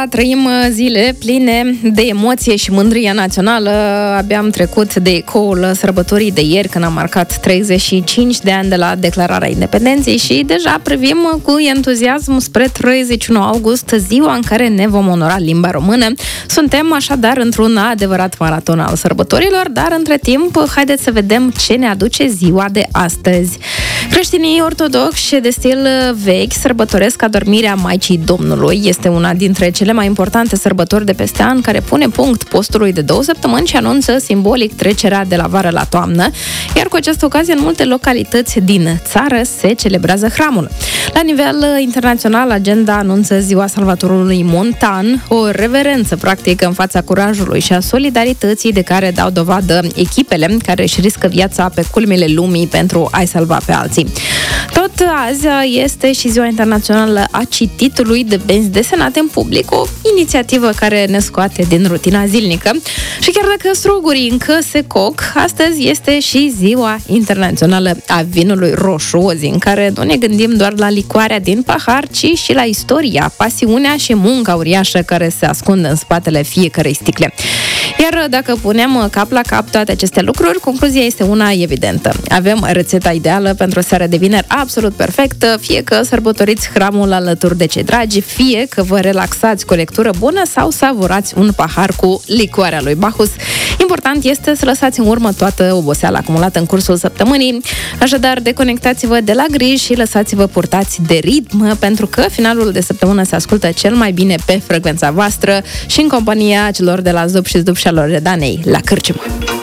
Trăim zile pline de emoție și mândrie națională. Abia am trecut de ecoul sărbătorii de ieri, când am marcat 35 de ani de la declararea independenței și deja privim cu entuziasm spre 31 august, ziua în care ne vom onora limba română. Suntem așadar într-un adevărat maraton al sărbătorilor, dar între timp, haideți să vedem ce ne aduce ziua de astăzi. Creștinii ortodoxi de stil vechi sărbătoresc adormirea Maicii Domnului. Este una dintre cele mai importante sărbători de peste an, care pune punct postului de 2 săptămâni și anunță simbolic trecerea de la vară la toamnă, iar cu această ocazie în multe localități din țară se celebrează hramul. La nivel internațional, agenda anunță Ziua Salvatorului Montan, o reverență practică în fața curajului și a solidarității de care dau dovadă echipele care își riscă viața pe culmile lumii pentru a-i salva pe alții. Tot azi este și Ziua Internațională a Cititului de benzi desenate în public, o inițiativă care ne scoate din rutina zilnică. Și chiar dacă strugurii încă se coc, astăzi este și Ziua Internațională a Vinului Roșu, o zi în care nu ne gândim doar la licoarea din pahar, ci și la istoria, pasiunea și munca uriașă care se ascund în spatele fiecărei sticle. Iar dacă punem cap la cap toate aceste lucruri, concluzia este una evidentă. Avem rețeta ideală pentru o seară de vineri absolut perfectă, fie că sărbătoriți hramul alături de cei dragi, fie că vă relaxați cu o lectură bună sau savurați un pahar cu licoarea lui Bacchus. Important este să lăsați în urmă toată oboseala acumulată în cursul săptămânii, așadar deconectați-vă de la griji și lăsați-vă purtați de ritm, pentru că finalul de săptămână se ascultă cel mai bine pe frecvența voastră și în compania celor de la Zup și Zdup și a Loredanei la cârciumă.